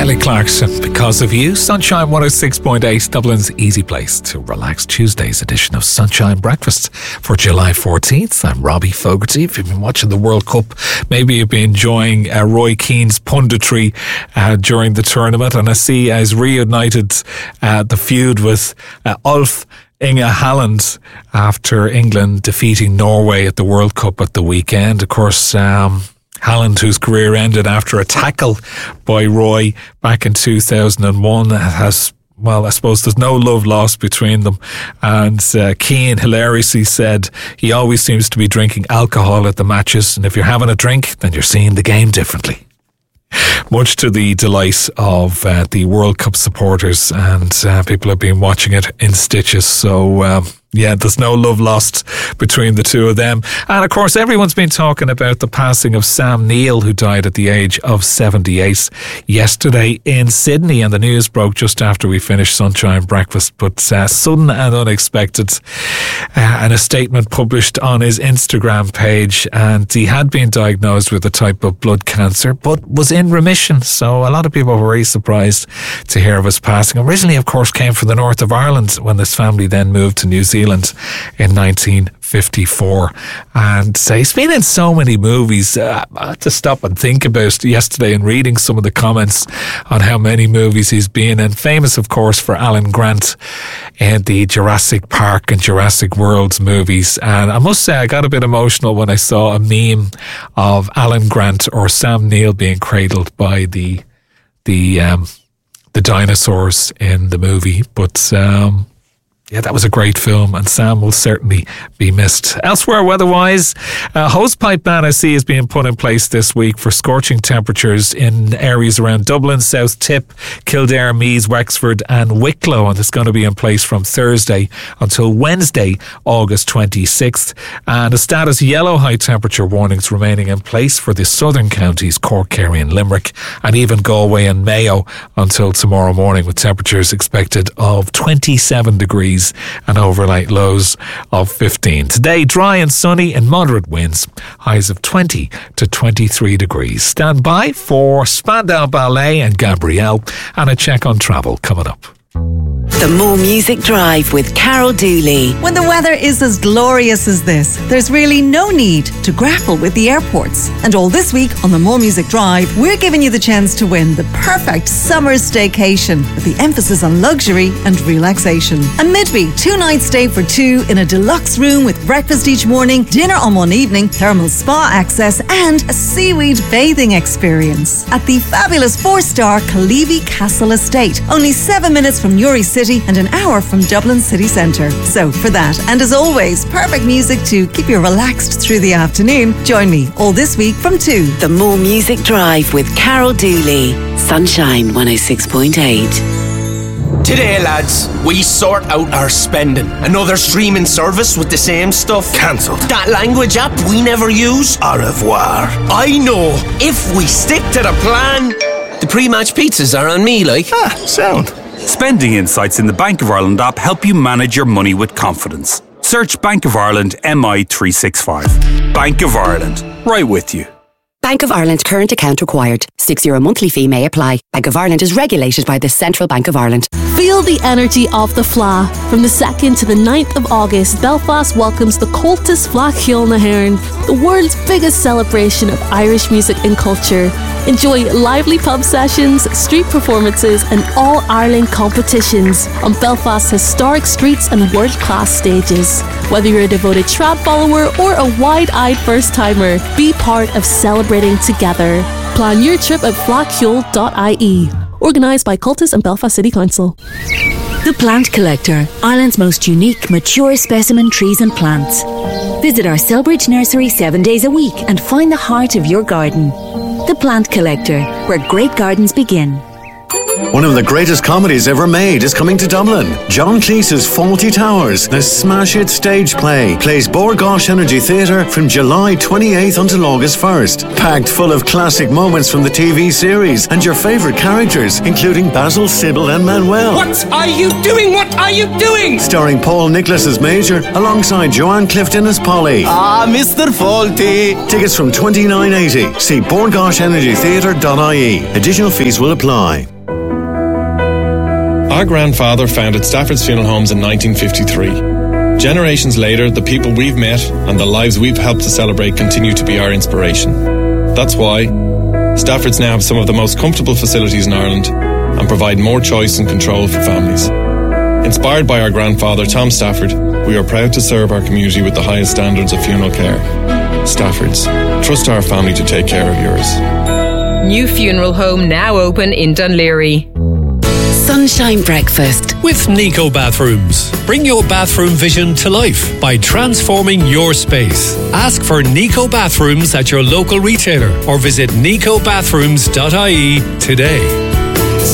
Kelly Clarkson, Because of You. Sunshine 106.8, Dublin's easy place to relax. Tuesday's edition of Sunshine Breakfast for July 14th. I'm Robbie Fogarty. If you've been watching the World Cup, maybe you've been enjoying Roy Keane's punditry during the tournament. And I see has reunited the feud with Ulf Inge Haaland after England defeating Norway at the World Cup at the weekend. Of course, Haaland, whose career ended after a tackle by Roy back in 2001, has, well, I suppose there's no love lost between them. And Keane hilariously said he always seems to be drinking alcohol at the matches, and if you're having a drink, then you're seeing the game differently. Much to the delight of the World Cup supporters, and people have been watching it in stitches. So, yeah, there's no love lost between the two of them. And of course, everyone's been talking about the passing of Sam Neill, who died at the age of 78 yesterday in Sydney. And the news broke just after we finished Sunshine Breakfast, but sudden and unexpected. And a statement published on his Instagram page. And he had been diagnosed with a type of blood cancer, but was in remission. So a lot of people were very surprised to hear of his passing. Originally, of course, came from the north of Ireland when his family then moved to New Zealand in 1954, and he's been in so many movies. I had to stop and think about yesterday and reading some of the comments on how many movies he's been in. Famous, of course, for Alan Grant in the Jurassic Park and Jurassic World movies. And I must say, I got a bit emotional when I saw a meme of Alan Grant or Sam Neill being cradled by the dinosaurs in the movie. But yeah, that was a great film, and Sam will certainly be missed. Elsewhere, weather-wise, a hosepipe ban, I see, is being put in place this week for scorching temperatures in areas around Dublin, South Tip, Kildare, Meath, Wexford and Wicklow, and it's going to be in place from Thursday until Wednesday, August 26th. And a status yellow high temperature warnings remaining in place for the southern counties, Cork, Kerry and Limerick, and even Galway and Mayo until tomorrow morning, with temperatures expected of 27 degrees and overnight lows of 15. Today, dry and sunny and moderate winds, highs of 20 to 23 degrees. Stand by for Spandau Ballet and Gabrielle, and a check on travel coming up. The More Music Drive with Carol Dooley. When the weather is as glorious as this, there's really no need to grapple with the airports. And all this week on the More Music Drive, we're giving you the chance to win the perfect summer staycation with the emphasis on luxury and relaxation. A Midby 2-night stay for two in a deluxe room with breakfast each morning, dinner on one evening, thermal spa access and a seaweed bathing experience at the fabulous 4-star Calevi Castle Estate, only 7 minutes from Newry City and an hour from Dublin city centre. So for that, and as always, perfect music to keep you relaxed through the afternoon, join me all this week from 2. The More Music Drive with Carol Dooley. Sunshine 106.8. Today, lads, we sort out our spending. Another streaming service with the same stuff. Cancelled. That language app we never use. Au revoir. I know. If we stick to the plan, the pre-match pizzas are on me, like. Sound. Spending insights in the Bank of Ireland app help you manage your money with confidence. Search Bank of Ireland MI365. Bank of Ireland. Right with you. Bank of Ireland current account required. €6 monthly fee may apply. Bank of Ireland is regulated by the Central Bank of Ireland. Feel the energy of the Fleadh. From the 2nd to the 9th of August, Belfast welcomes the Comhaltas Fleadh Cheoil na hÉireann, the world's biggest celebration of Irish music and culture. Enjoy lively pub sessions, street performances and all-Ireland competitions on Belfast's historic streets and world-class stages. Whether you're a devoted trad follower or a wide-eyed first-timer, be part of celebrating together. Plan your trip at fleadhcheoil.ie. Organised by Comhaltas and Belfast City Council. The Plant Collector, Ireland's most unique, mature specimen trees and plants. Visit our Selbridge nursery 7 days a week and find the heart of your garden. The Plant Collector, where great gardens begin. One of the greatest comedies ever made is coming to Dublin. John Cleese's Fawlty Towers, the smash hit stage play, plays Bord Gáis Energy Theatre from July 28th until August 1st. Packed full of classic moments from the TV series and your favourite characters, including Basil, Sybil and Manuel. What are you doing? What are you doing? Starring Paul Nicholas as Major, alongside Joanne Clifton as Polly. Ah, Mr. Fawlty. Tickets from $29.80. See bordgaishenergytheatre.ie. Additional fees will apply. Our grandfather founded Stafford's Funeral Homes in 1953. Generations later, the people we've met and the lives we've helped to celebrate continue to be our inspiration. That's why Stafford's now have some of the most comfortable facilities in Ireland and provide more choice and control for families. Inspired by our grandfather, Tom Stafford, we are proud to serve our community with the highest standards of funeral care. Stafford's. Trust our family to take care of yours. New funeral home now open in Dunleary. Sunshine Breakfast with Nico Bathrooms. Bring your bathroom vision to life by transforming your space. Ask for Nico Bathrooms at your local retailer or visit nicobathrooms.ie today.